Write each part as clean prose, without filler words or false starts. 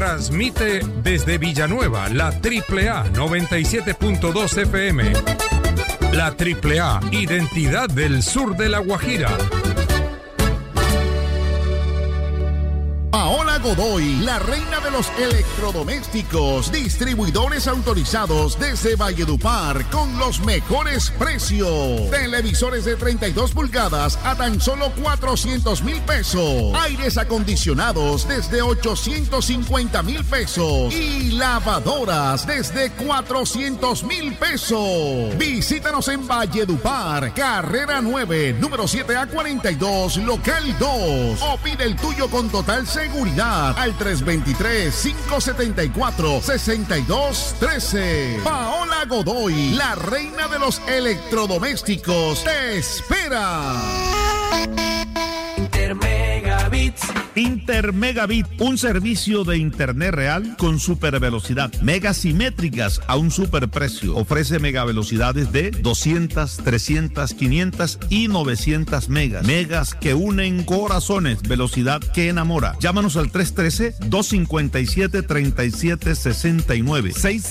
Transmite desde Villanueva la AAA 97.2 FM. La AAA, identidad del sur de La Guajira. Paola Godoy, la reina de los electrodomésticos, distribuidores autorizados desde Valledupar con los mejores precios. Televisores de 32 pulgadas a tan solo 400,000 pesos. Aires acondicionados desde 850,000 pesos. Y lavadoras desde 400,000 pesos. Visítanos en Valledupar, carrera 9, número 7A42, local 2. O pide el tuyo con total seguridad al 323-574-6213. Paola Godoy, la reina de los electrodomésticos, te espera. Intermegabits. Intermegabit, un servicio de internet real con super velocidad, megas simétricas a un super precio. Ofrece megavelocidades de 200, 300, 500 y 900 megas. Megas que unen corazones, velocidad que enamora. Llámanos al 313-257-3769,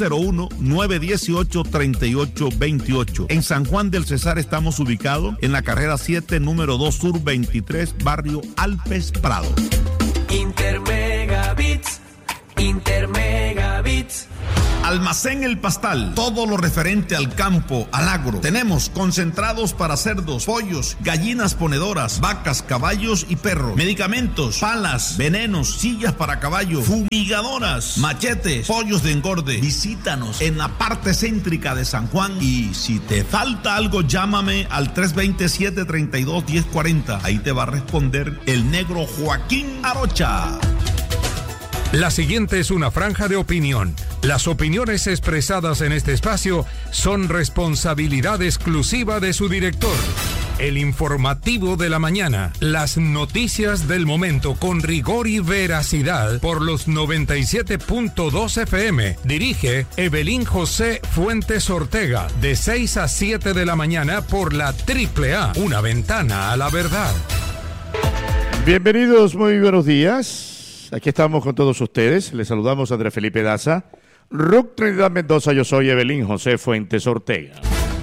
601-918-3828. En San Juan del Cesar estamos ubicados en la carrera 7, número 2 Sur 23, barrio Alpes Prado. Intermegabits. Intermegabits. Almacén El Pastal, todo lo referente al campo, al agro. Tenemos concentrados para cerdos, pollos, gallinas ponedoras, vacas, caballos y perros. Medicamentos, palas, venenos, sillas para caballo, fumigadoras, machetes, pollos de engorde. Visítanos en la parte céntrica de San Juan y si te falta algo, llámame al 327-32-1040. Ahí te va a responder el negro Joaquín Arocha. La siguiente es una franja de opinión. Las opiniones expresadas en este espacio son responsabilidad exclusiva de su director. El informativo de la mañana. Las noticias del momento con rigor y veracidad por los 97.2 FM. Dirige Evelyn José Fuentes Ortega. De 6 a 7 de la mañana por la AAA. Una ventana a la verdad. Bienvenidos, muy buenos días. Aquí estamos con todos ustedes. Les saludamos a Andrés Felipe Daza, Ruc Trinidad Mendoza. Yo soy Evelyn José Fuentes Ortega.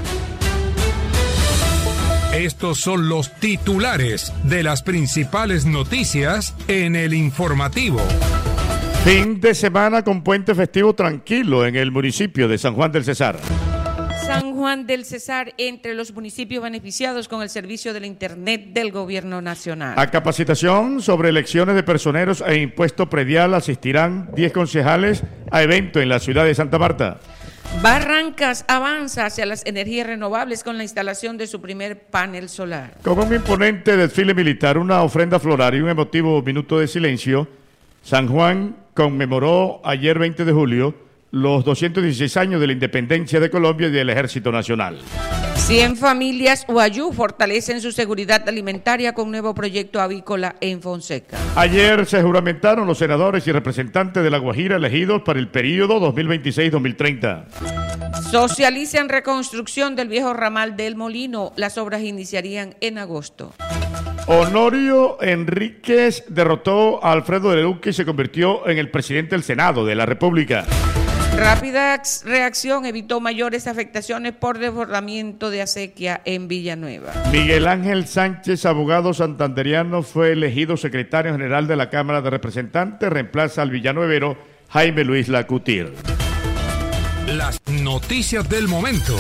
Estos son los titulares de las principales noticias en el informativo. Fin de semana con puente festivo tranquilo en el municipio de San Juan del Cesar. San Juan del Cesar entre los municipios beneficiados con el servicio de la Internet del Gobierno Nacional. A capacitación sobre elecciones de personeros e impuesto predial asistirán 10 concejales a evento en la ciudad de Santa Marta. Barrancas avanza hacia las energías renovables con la instalación de su primer panel solar. Con un imponente desfile militar, una ofrenda floral y un emotivo minuto de silencio, San Juan conmemoró ayer 20 de julio los 216 años de la independencia de Colombia y del Ejército Nacional. 100 familias Uayú fortalecen su seguridad alimentaria con nuevo proyecto avícola en Fonseca. Ayer se juramentaron los senadores y representantes de La Guajira elegidos para el periodo 2026-2030. Socializan reconstrucción del viejo ramal del Molino. Las obras iniciarían en agosto. Honorio Enríquez derrotó a Alfredo de Luque y se convirtió en el presidente del Senado de la República. Rápida reacción evitó mayores afectaciones por desbordamiento de acequia en Villanueva. Miguel Ángel Sánchez, abogado santanderiano, fue elegido secretario general de la Cámara de Representantes, reemplaza al villanuevero Jaime Luis Lacutir. Las noticias del momento.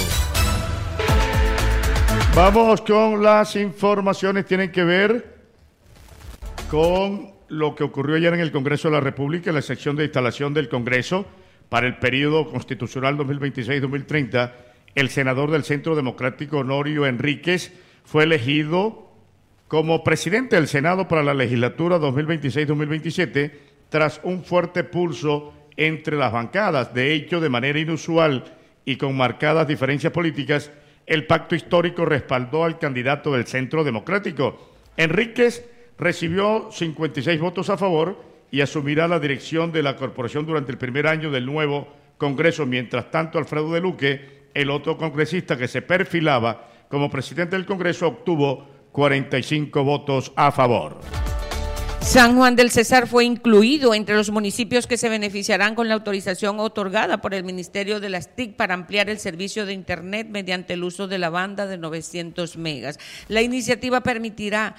Vamos con las informaciones, tienen que ver con lo que ocurrió ayer en el Congreso de la República, en la sección de instalación del Congreso. Para el periodo constitucional 2026-2030, el senador del Centro Democrático Honorio Enríquez fue elegido como presidente del Senado para la legislatura 2026-2027 tras un fuerte pulso entre las bancadas. De hecho, de manera inusual y con marcadas diferencias políticas, el pacto histórico respaldó al candidato del Centro Democrático. Enríquez recibió 56 votos a favor y asumirá la dirección de la corporación durante el primer año del nuevo Congreso. Mientras tanto, Alfredo de Luque, el otro congresista que se perfilaba como presidente del Congreso, obtuvo 45 votos a favor. San Juan del Cesar fue incluido entre los municipios que se beneficiarán con la autorización otorgada por el Ministerio de las TIC para ampliar el servicio de Internet mediante el uso de la banda de 900 megas. La iniciativa permitirá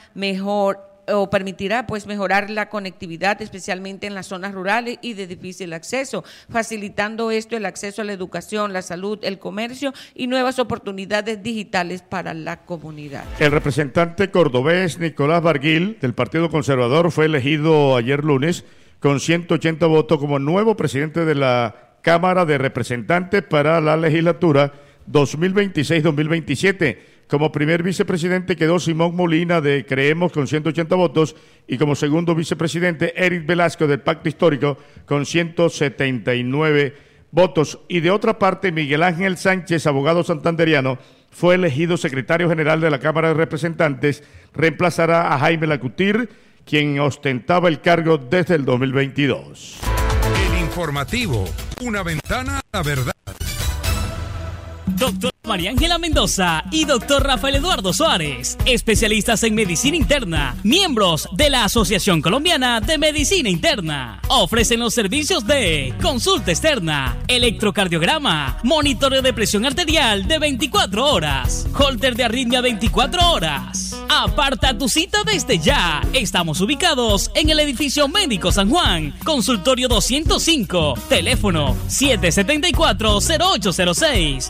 mejorar la conectividad, especialmente en las zonas rurales y de difícil acceso, facilitando esto el acceso a la educación, la salud, el comercio y nuevas oportunidades digitales para la comunidad. El representante cordobés Nicolás Barguil del Partido Conservador fue elegido ayer lunes con 180 votos como nuevo presidente de la Cámara de Representantes para la legislatura 2026-2027. Como primer vicepresidente quedó Simón Molina de Creemos con 180 votos y como segundo vicepresidente Eric Velasco del Pacto Histórico con 179 votos. Y de otra parte, Miguel Ángel Sánchez, abogado santanderiano, fue elegido secretario general de la Cámara de Representantes, reemplazará a Jaime Lacutir, quien ostentaba el cargo desde el 2022. El informativo, una ventana a la verdad. Doctor María Ángela Mendoza y doctor Rafael Eduardo Suárez, especialistas en medicina interna, miembros de la Asociación Colombiana de Medicina Interna. Ofrecen los servicios de consulta externa, electrocardiograma, monitoreo de presión arterial de 24 horas, holter de arritmia 24 horas. Aparta tu cita desde ya. Estamos ubicados en el edificio Médico San Juan, consultorio 205, teléfono 774-0806,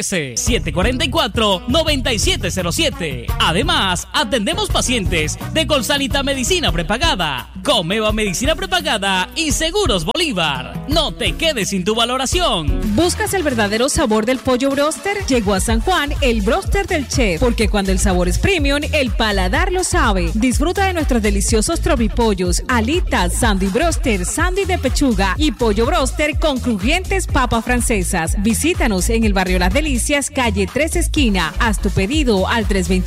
313-744-9707. Además, atendemos pacientes de Colsanita Medicina Prepagada, Comeva Medicina Prepagada y Seguros Bolívar. No te quedes sin tu valoración. ¿Buscas el verdadero sabor del pollo bróster? Llegó a San Juan el bróster del chef, porque cuando el sabor es premium, el paladar lo sabe. Disfruta de nuestros deliciosos tropipollos, alitas, sándwich bróster, sándwich de pechuga y pollo bróster con crujientes papas francesas. Visítanos en el barrio Las Delicias, calle 3 esquina. Haz tu pedido al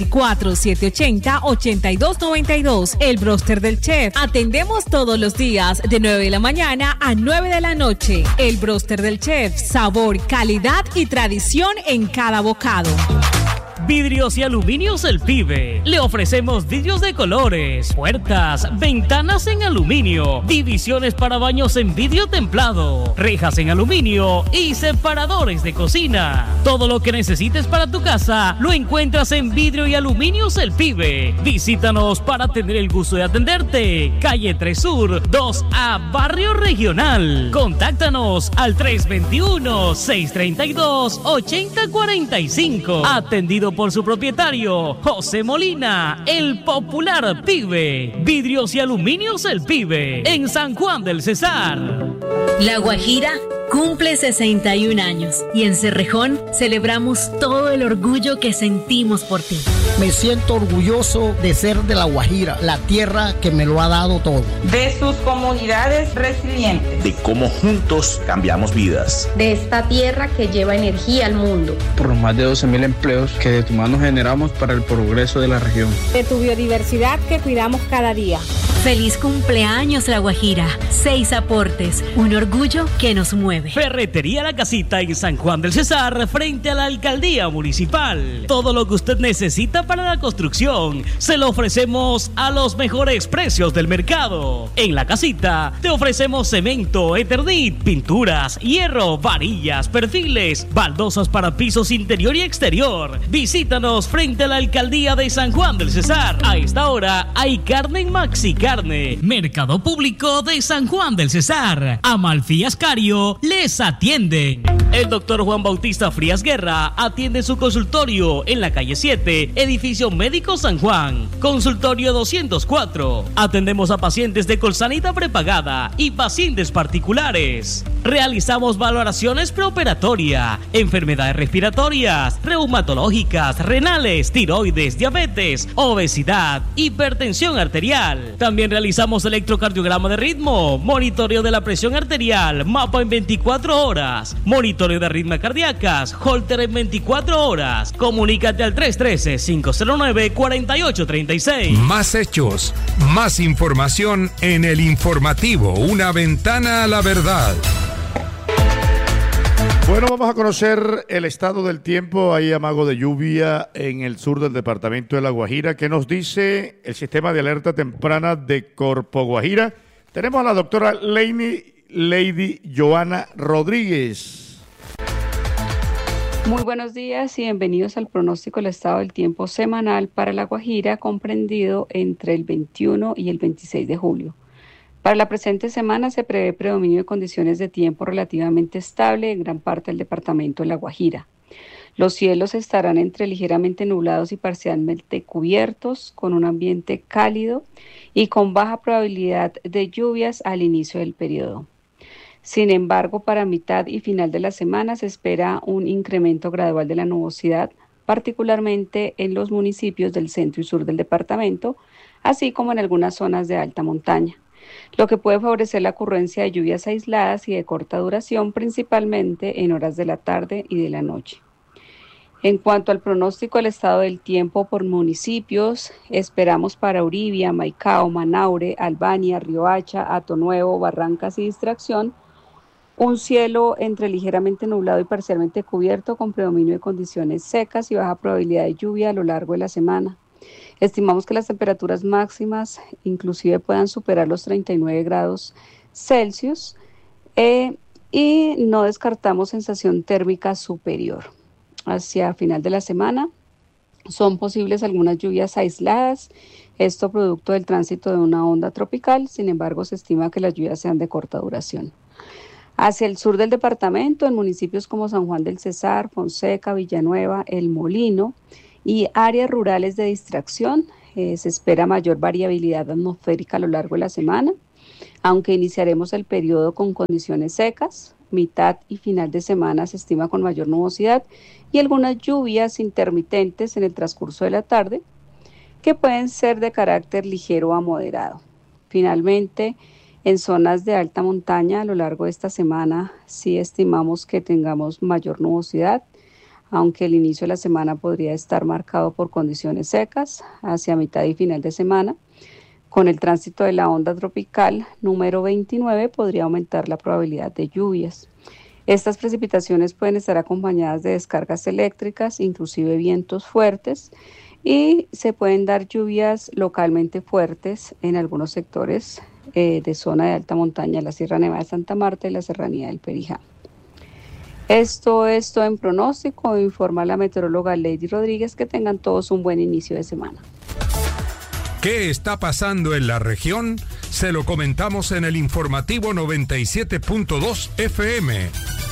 324-780-8292. El bróster del chef. Atendemos todos los días de 9 de la mañana a 9 de la noche. El bróster del chef. Sabor, calidad y tradición en cada bocado. Vidrios y Aluminios El Pibe. Le ofrecemos vidrios de colores, puertas, ventanas en aluminio, divisiones para baños en vidrio templado, rejas en aluminio y separadores de cocina. Todo lo que necesites para tu casa lo encuentras en Vidrio y Aluminios El Pibe. Visítanos para tener el gusto de atenderte. Calle 3 Sur, 2A, Barrio Regional. Contáctanos al 321-632-8045. Atendido por su propietario, José Molina, el popular Pibe. Vidrios y Aluminios El Pibe, en San Juan del Cesar. La Guajira cumple 61 años y en Cerrejón celebramos todo el orgullo que sentimos por ti. Me siento orgulloso de ser de La Guajira, la tierra que me lo ha dado todo. De sus comunidades resilientes. De cómo juntos cambiamos vidas. De esta tierra que lleva energía al mundo. Por los más de 12.000 empleos que de tu mano generamos para el progreso de la región. De tu biodiversidad que cuidamos cada día. Feliz cumpleaños La Guajira. 6 aportes, un orgullo que nos mueve. Ferretería La Casita en San Juan del Cesar, frente a la alcaldía municipal. Todo lo que usted necesita para la construcción se lo ofrecemos a los mejores precios del mercado. En La Casita te ofrecemos cemento, Eternit, pinturas, hierro, varillas, perfiles, baldosas para pisos interior y exterior. Visítanos frente a la alcaldía de San Juan del Cesar. A esta hora hay carne en Maxi Carne. Mercado Público de San Juan del Cesar. Amalfi Ascario les atienden. El doctor Juan Bautista Frías Guerra atiende su consultorio en la calle 7, edificio Médico San Juan, consultorio 204. Atendemos a pacientes de Colsanita prepagada y pacientes particulares. Realizamos valoraciones preoperatoria, enfermedades respiratorias, reumatológicas, renales, tiroides, diabetes, obesidad, hipertensión arterial. También realizamos electrocardiograma de ritmo, monitoreo de la presión arterial, mapa en 24 horas, monitoreo de arritmias cardíacas, holter en 24 horas. Comunícate al 313-509-4836. Más hechos, más información en el informativo, una ventana a la verdad. Bueno, vamos a conocer el estado del tiempo. Hay amago de lluvia en el sur del departamento de La Guajira. ¿Qué nos dice el sistema de alerta temprana de Corpo Guajira? Tenemos a la doctora Lady Joana Rodríguez. Muy buenos días y bienvenidos al pronóstico del estado del tiempo semanal para La Guajira, comprendido entre el 21 y el 26 de julio. Para la presente semana se prevé predominio de condiciones de tiempo relativamente estable en gran parte del departamento de La Guajira. Los cielos estarán entre ligeramente nublados y parcialmente cubiertos, con un ambiente cálido y con baja probabilidad de lluvias al inicio del periodo. Sin embargo, para mitad y final de la semana se espera un incremento gradual de la nubosidad, particularmente en los municipios del centro y sur del departamento, así como en algunas zonas de alta montaña, lo que puede favorecer la ocurrencia de lluvias aisladas y de corta duración, principalmente en horas de la tarde y de la noche. En cuanto al pronóstico del estado del tiempo por municipios, esperamos para Uribia, Maicao, Manaure, Albania, Riohacha, Atonuevo, Barrancas y Distracción, un cielo entre ligeramente nublado y parcialmente cubierto con predominio de condiciones secas y baja probabilidad de lluvia a lo largo de la semana. Estimamos que las temperaturas máximas inclusive puedan superar los 39 grados Celsius y no descartamos sensación térmica superior. Hacia final de la semana son posibles algunas lluvias aisladas, esto producto del tránsito de una onda tropical, sin embargo se estima que las lluvias sean de corta duración. Hacia el sur del departamento, en municipios como San Juan del Cesar, Fonseca, Villanueva, El Molino y áreas rurales de Distracción, se espera mayor variabilidad atmosférica a lo largo de la semana, aunque iniciaremos el periodo con condiciones secas. Mitad y final de semana se estima con mayor nubosidad y algunas lluvias intermitentes en el transcurso de la tarde, que pueden ser de carácter ligero a moderado. Finalmente, en zonas de alta montaña a lo largo de esta semana sí estimamos que tengamos mayor nubosidad, aunque el inicio de la semana podría estar marcado por condiciones secas. Hacia mitad y final de semana, con el tránsito de la onda tropical número 29, podría aumentar la probabilidad de lluvias. Estas precipitaciones pueden estar acompañadas de descargas eléctricas, inclusive vientos fuertes, y se pueden dar lluvias localmente fuertes en algunos sectores de zona de alta montaña, la Sierra Nevada de Santa Marta y la Serranía del Perijá. Esto es todo en pronóstico, informa la meteoróloga Lady Rodríguez. Que tengan todos un buen inicio de semana. ¿Qué está pasando en la región? Se lo comentamos en el informativo 97.2 FM.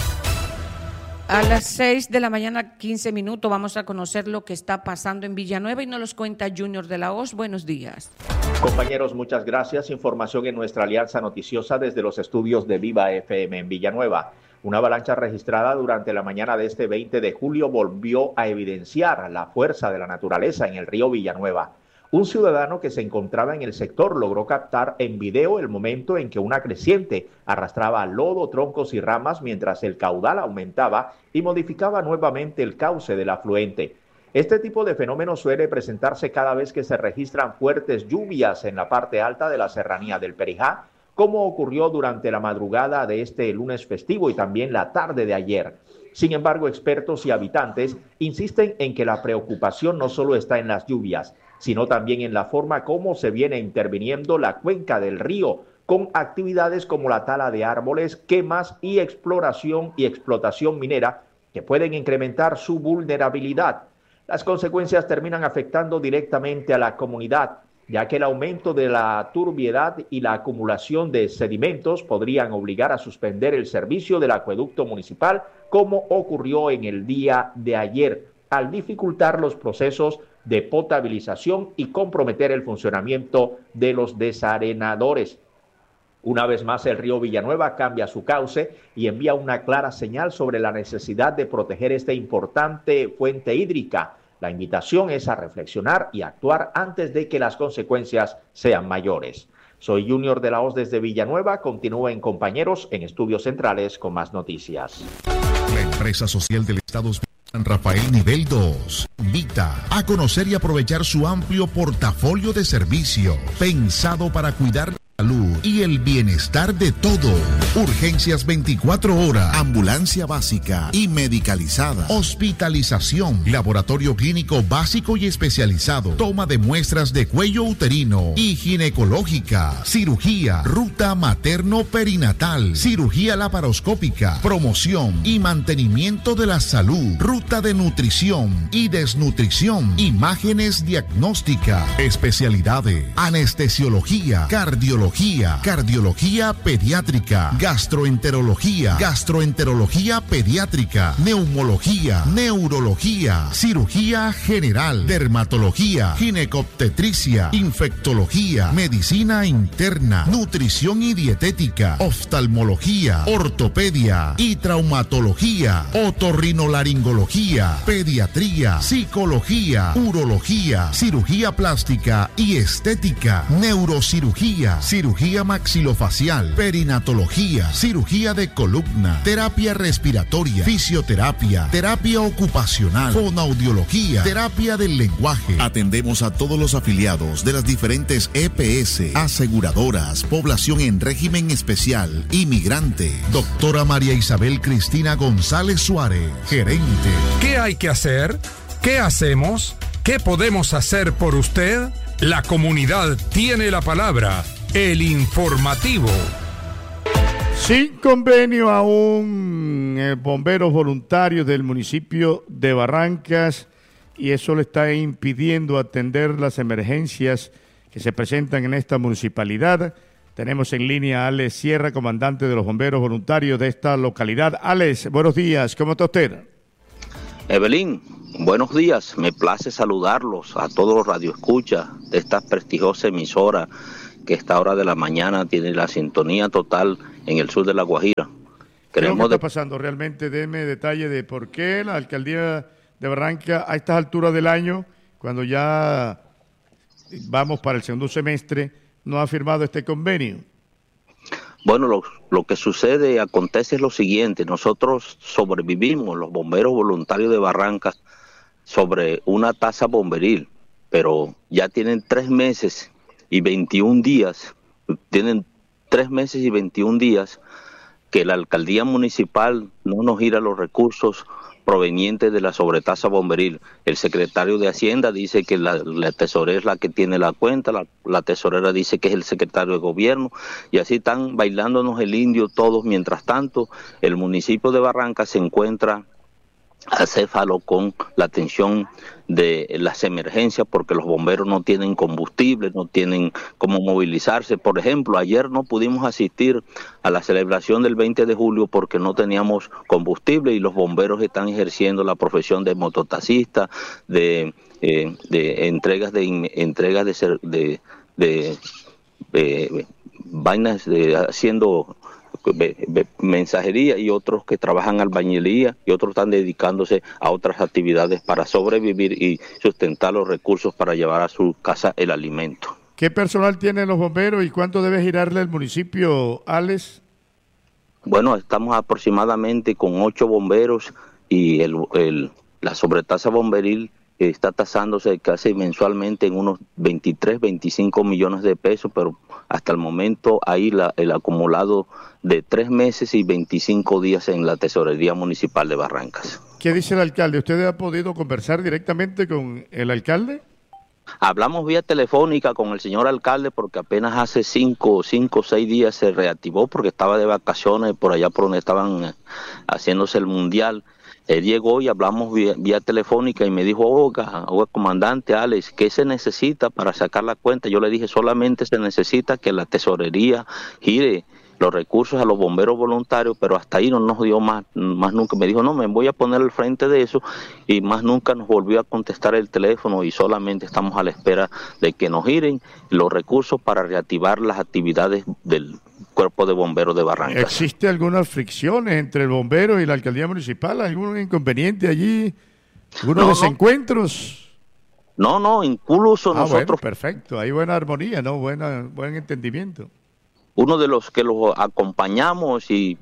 A las 6 de la mañana, 15 minutos, vamos a conocer lo que está pasando en Villanueva y nos los cuenta Junior de la Hoz. Buenos días. Compañeros, muchas gracias. Información en nuestra alianza noticiosa desde los estudios de Viva FM en Villanueva. Una avalancha registrada durante la mañana de este 20 de julio volvió a evidenciar la fuerza de la naturaleza en el río Villanueva. Un ciudadano que se encontraba en el sector logró captar en video el momento en que una creciente arrastraba lodo, troncos y ramas mientras el caudal aumentaba y modificaba nuevamente el cauce del afluente. Este tipo de fenómeno suele presentarse cada vez que se registran fuertes lluvias en la parte alta de la serranía del Perijá, como ocurrió durante la madrugada de este lunes festivo y también la tarde de ayer. Sin embargo, expertos y habitantes insisten en que la preocupación no solo está en las lluvias, sino también en la forma como se viene interviniendo la cuenca del río, con actividades como la tala de árboles, quemas y exploración y explotación minera que pueden incrementar su vulnerabilidad. Las consecuencias terminan afectando directamente a la comunidad, ya que el aumento de la turbiedad y la acumulación de sedimentos podrían obligar a suspender el servicio del acueducto municipal, como ocurrió en el día de ayer, al dificultar los procesos de potabilización y comprometer el funcionamiento de los desarenadores. Una vez más, el río Villanueva cambia su cauce y envía una clara señal sobre la necesidad de proteger esta importante fuente hídrica. La invitación es a reflexionar y actuar antes de que las consecuencias sean mayores. Soy Junior de la Hoz desde Villanueva. Continúen, compañeros, en Estudios Centrales con más noticias. La empresa social del Estado San Rafael Nivel 2 invita a conocer y aprovechar su amplio portafolio de servicios pensado para cuidar la salud y el bienestar de todos. Urgencias 24 horas, ambulancia básica y medicalizada, hospitalización, laboratorio clínico básico y especializado, toma de muestras de cuello uterino y ginecológica, cirugía, ruta materno-perinatal, cirugía laparoscópica, promoción y mantenimiento de la salud, ruta de nutrición y desnutrición, imágenes diagnósticas, especialidades, anestesiología, cardiología pediátrica, gastroenterología pediátrica, neumología, neurología, cirugía general, dermatología, ginecobstetricia, infectología, medicina interna, nutrición y dietética, oftalmología, ortopedia y traumatología, otorrinolaringología, pediatría, psicología, urología, cirugía plástica y estética, neurocirugía, cirugía maxilofacial, perinatología, cirugía de columna, terapia respiratoria, fisioterapia, terapia ocupacional, fonoaudiología, terapia del lenguaje. Atendemos a todos los afiliados de las diferentes EPS, aseguradoras, población en régimen especial, inmigrante. Doctora María Isabel Cristina González Suárez, gerente. ¿Qué hay que hacer? ¿Qué hacemos? ¿Qué podemos hacer por usted? La comunidad tiene la palabra. El informativo. Sin convenio aún, bomberos voluntarios del municipio de Barrancas, y eso le está impidiendo atender las emergencias que se presentan en esta municipalidad. Tenemos en línea a Alex Sierra, comandante de los bomberos voluntarios de esta localidad. Alex, buenos días, ¿cómo está usted? Evelyn, buenos días, me place saludarlos a todos los radioescuchas de esta prestigiosa emisora que a esta hora de la mañana tiene la sintonía total en el sur de La Guajira. ¿Qué está pasando realmente? Deme detalle de por qué la alcaldía de Barranca a estas alturas del año, cuando ya vamos para el segundo semestre, no ha firmado este convenio. Bueno, lo que sucede, acontece es lo siguiente: nosotros sobrevivimos, los bomberos voluntarios de Barrancas, sobre una tasa bomberil, pero ya tienen 3 meses y 21 días, que la alcaldía municipal no nos gira los recursos provenientes de la sobretasa bomberil. El secretario de Hacienda dice que la tesorera es la que tiene la cuenta, la tesorera dice que es el secretario de gobierno, y así están bailándonos el indio todos. Mientras tanto, el municipio de Barrancas se encuentra acéfalo con la atención de las emergencias, porque los bomberos no tienen combustible, no tienen cómo movilizarse. Por ejemplo, ayer no pudimos asistir a la celebración del 20 de julio porque no teníamos combustible, y los bomberos están ejerciendo la profesión de mototaxista, de entregas de vainas, haciendo mensajería, y otros que trabajan albañilería, y otros están dedicándose a otras actividades para sobrevivir y sustentar los recursos para llevar a su casa el alimento. ¿Qué personal tienen los bomberos y cuánto debe girarle el municipio, Alex? Bueno, estamos aproximadamente con 8 bomberos, y la sobretasa bomberil está tasándose casi mensualmente en unos 23, 25 millones de pesos, pero hasta el momento hay el acumulado de 3 meses y 25 días en la Tesorería Municipal de Barrancas. ¿Qué dice el alcalde? ¿Usted ha podido conversar directamente con el alcalde? Hablamos vía telefónica con el señor alcalde, porque apenas hace 5 o 6 días se reactivó porque estaba de vacaciones por allá por donde estaban haciéndose el mundial. Él llegó y hablamos vía telefónica y me dijo: oiga, comandante Alex, ¿qué se necesita para sacar la cuenta? Yo le dije: solamente se necesita que la tesorería gire los recursos a los bomberos voluntarios, pero hasta ahí no nos dio más nunca. Me dijo: no, me voy a poner al frente de eso, y más nunca nos volvió a contestar el teléfono, y solamente estamos a la espera de que nos giren los recursos para reactivar las actividades del Cuerpo de Bomberos de Barrancas. ¿Existe algunas fricciones entre el bombero y la alcaldía municipal? ¿Algún inconveniente allí? ¿Algunos desencuentros? No, incluso nosotros... Bueno, perfecto, hay buena armonía, ¿no? Buen entendimiento. Uno de los que los acompañamos y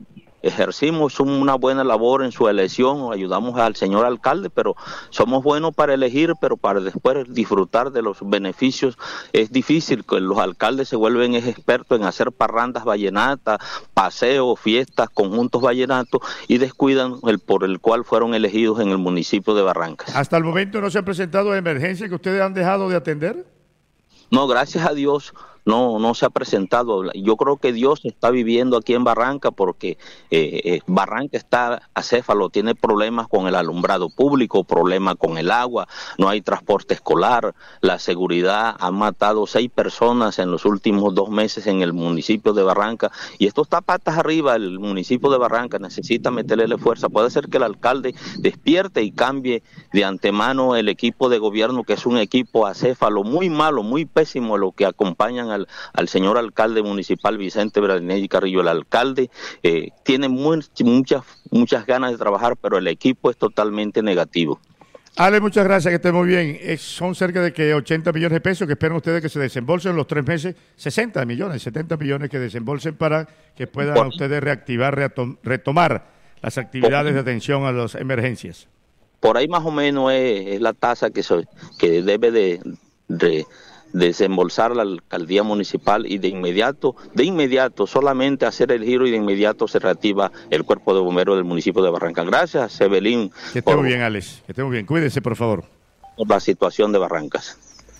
ejercimos una buena labor en su elección, ayudamos al señor alcalde, pero somos buenos para elegir, pero para después disfrutar de los beneficios es difícil, que los alcaldes se vuelven expertos en hacer parrandas vallenatas, paseos, fiestas, conjuntos vallenatos y descuidan el por el cual fueron elegidos en el municipio de Barrancas. ¿Hasta el momento no se han presentado emergencias que ustedes han dejado de atender? No, gracias a Dios. No se ha presentado. Yo creo que Dios está viviendo aquí en Barranca porque Barranca está acéfalo, tiene problemas con el alumbrado público, problemas con el agua, no hay transporte escolar, la seguridad ha matado 6 personas en los últimos 2 meses en el municipio de Barranca y esto está patas arriba. El municipio de Barranca necesita meterle fuerza. Puede ser que el alcalde despierte y cambie de antemano el equipo de gobierno, que es un equipo acéfalo muy malo, muy pésimo, lo que acompañan al señor alcalde municipal Vicente Bradinelli Carrillo. El alcalde tiene muchas ganas de trabajar, pero el equipo es totalmente negativo. Ale, muchas gracias, que esté muy bien. Son cerca de que 80 millones de pesos que esperan ustedes que se desembolsen en los 3 meses, 60 millones, 70 millones que desembolsen para que puedan ustedes reactivar, retomar las actividades de atención a las emergencias. Por ahí más o menos es la tasa que debe de desembolsar la alcaldía municipal y de inmediato solamente hacer el giro y de inmediato se reactiva el cuerpo de bomberos del municipio de Barranca. Gracias, Sebelín. Que esté muy bien, Alex, que esté muy bien. Cuídese, por favor. Por la situación de Barrancas.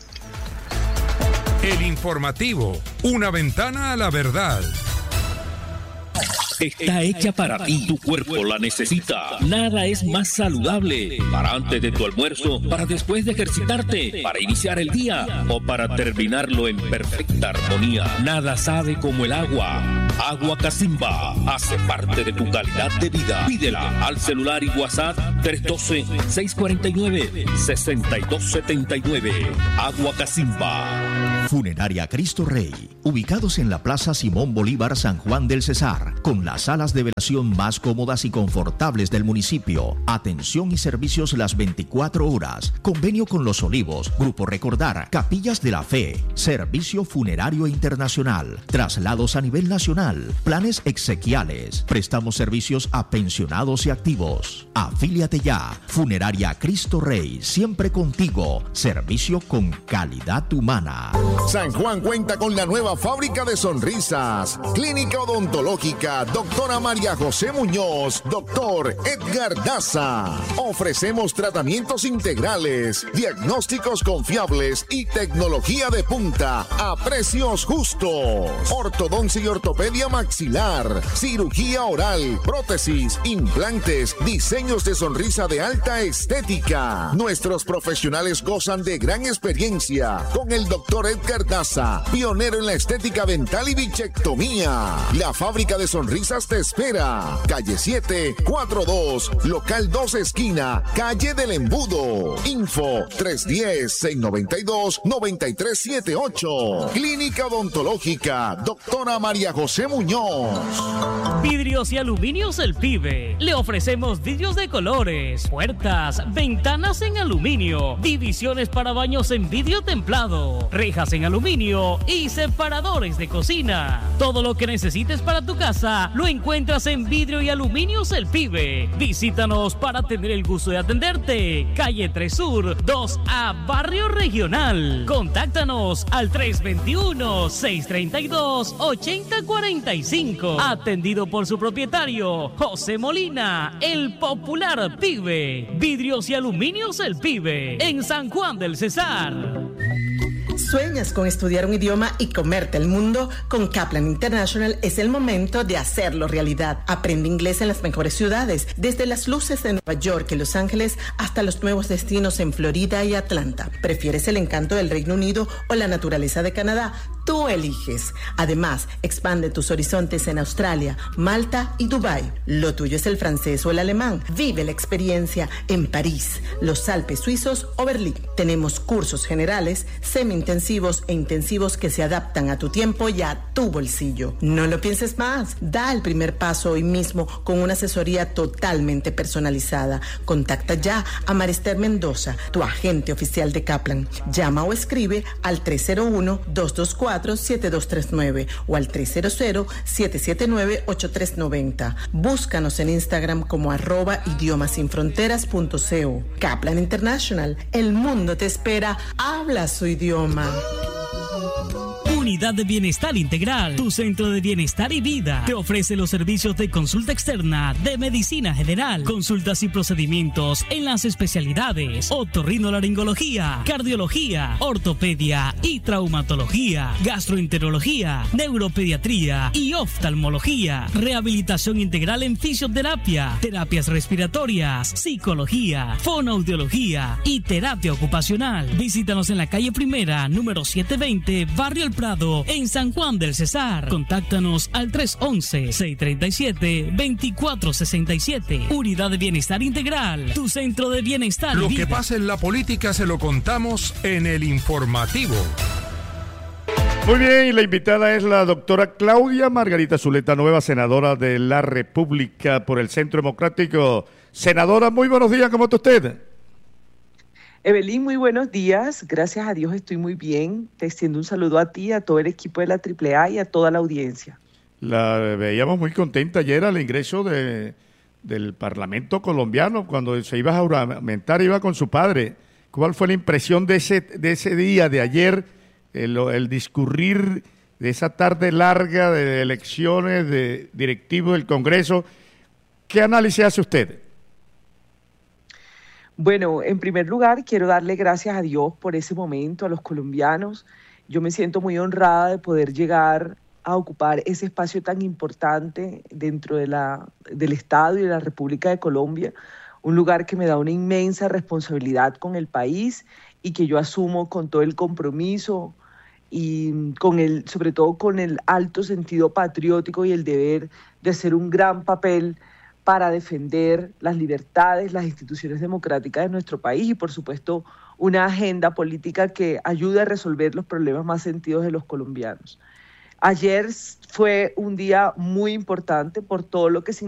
El informativo, una ventana a la verdad. Está hecha para ti, tu cuerpo la necesita. Nada es más saludable para antes de tu almuerzo, para después de ejercitarte, para iniciar el día o para terminarlo en perfecta armonía. Nada sabe como el agua. Agua Casimba hace parte de tu calidad de vida. Pídela al celular y WhatsApp 312-649-6279. Agua Casimba. Funeraria Cristo Rey, ubicados en la Plaza Simón Bolívar, San Juan del Cesar, con las salas de velación más cómodas y confortables del municipio. Atención y servicios las 24 horas. Convenio con Los Olivos, Grupo Recordar, Capillas de la Fe, Servicio Funerario Internacional, traslados a nivel nacional, planes exequiales. Prestamos servicios a pensionados y activos. Afíliate ya. Funeraria Cristo Rey, siempre contigo. Servicio con calidad humana. San Juan cuenta con la nueva fábrica de sonrisas, Clínica Odontológica Doctora María José Muñoz, Doctor Edgar Daza. Ofrecemos tratamientos integrales, diagnósticos confiables y tecnología de punta a precios justos. Ortodoncia y ortopedia maxilar, cirugía oral, prótesis, implantes, diseños de sonrisa de alta estética. Nuestros profesionales gozan de gran experiencia con el Doctor Edgar Daza, pionero en la estética dental y bichectomía. La fábrica de sonrisas te espera. Calle 7, 42, local 2 esquina, calle del Embudo. Info 310-692-9378. Clínica Odontológica Doctora María José Muñoz. Vidrios y Aluminios El Pibe. Le ofrecemos vidrios de colores, puertas, ventanas en aluminio, divisiones para baños en vidrio templado, rejas en aluminio y separadores de cocina. Todo lo que necesites para tu casa lo encuentras en Vidrio y Aluminios El Pibe. Visítanos para tener el gusto de atenderte. Calle 3 Sur, 2A, Barrio Regional. Contáctanos al 321-632-8045. Atendido por su propietario, José Molina, el popular Pibe. Vidrios y Aluminios El Pibe, en San Juan del Cesar. ¿Sueñas con estudiar un idioma y comerte el mundo? Con Kaplan International es el momento de hacerlo realidad. Aprende inglés en las mejores ciudades, desde las luces de Nueva York y Los Ángeles hasta los nuevos destinos en Florida y Atlanta. ¿Prefieres el encanto del Reino Unido o la naturaleza de Canadá? Tú eliges. Además, expande tus horizontes en Australia, Malta y Dubái. Lo tuyo es el francés o el alemán. Vive la experiencia en París, los Alpes suizos o Berlín. Tenemos cursos generales, semi-intensivos extensivos e intensivos que se adaptan a tu tiempo y a tu bolsillo. No lo pienses más. Da el primer paso hoy mismo con una asesoría totalmente personalizada. Contacta ya a Marister Mendoza, tu agente oficial de Kaplan. Llama o escribe al 301-224-7239 o al 300-779-8390. Búscanos en Instagram como @idiomasinfronteras.co. Kaplan International, el mundo te espera. Habla su idioma. Unidad de Bienestar Integral, tu centro de bienestar y vida. Te ofrece los servicios de consulta externa, de medicina general, consultas y procedimientos en las especialidades otorrinolaringología, cardiología, ortopedia y traumatología, gastroenterología, neuropediatría y oftalmología, rehabilitación integral en fisioterapia, terapias respiratorias, psicología, fonoaudiología y terapia ocupacional. Visítanos en la calle Primera, número 720, Barrio El Prado, en San Juan del Cesar. Contáctanos al 311-637-2467. Unidad de Bienestar Integral, tu centro de bienestar y Lo vida. que pasa en la política se lo contamos en el informativo. Muy bien, y la invitada es la doctora Claudia Margarita Zuleta, nueva senadora de la República por el Centro Democrático. Senadora, muy buenos días, ¿cómo está usted? Evelyn, muy buenos días. Gracias a Dios estoy muy bien. Te extiendo un saludo a ti, a todo el equipo de la AAA y a toda la audiencia. La veíamos muy contenta ayer al ingreso del Parlamento colombiano, cuando se iba a juramentar, iba con su padre. ¿Cuál fue la impresión de ese día, de ayer, el discurrir de esa tarde larga de elecciones, de directivos del Congreso? ¿Qué análisis hace usted? Bueno, en primer lugar, quiero darle gracias a Dios por ese momento, a los colombianos. Yo me siento muy honrada de poder llegar a ocupar ese espacio tan importante dentro del Estado y de la República de Colombia, un lugar que me da una inmensa responsabilidad con el país y que yo asumo con todo el compromiso y sobre todo con el alto sentido patriótico y el deber de hacer un gran papel para defender las libertades, las instituciones democráticas de nuestro país y, por supuesto, una agenda política que ayude a resolver los problemas más sentidos de los colombianos. Ayer fue un día muy importante por todo lo que significa